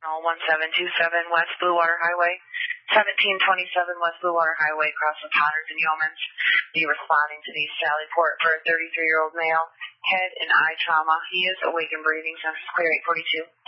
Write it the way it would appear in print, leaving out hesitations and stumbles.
1727 West Blue Water Highway, 1727 West Blue Water Highway, across with Potters and Yeomans. Be responding to the Sally Port for a 33-year-old male, head and eye trauma. He is awake and breathing, census clear 842.